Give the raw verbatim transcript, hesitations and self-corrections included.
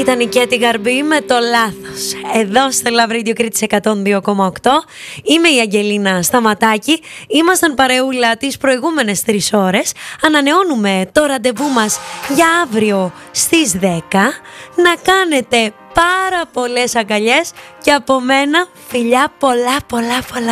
ήταν η Κέτι Γαρμπή με το λάθος. Εδώ στο Love Radio Κρήτης εκατόν δύο κόμμα οκτώ. Είμαι η Αγγελίνα Σταματάκη. Ήμασταν παρεούλα τις προηγούμενες τρεις ώρες. Ανανεώνουμε το ραντεβού μας για αύριο στις δέκα. Να κάνετε πάρα πολλές αγκαλιές και από μένα φιλιά πολλά πολλά πολλά.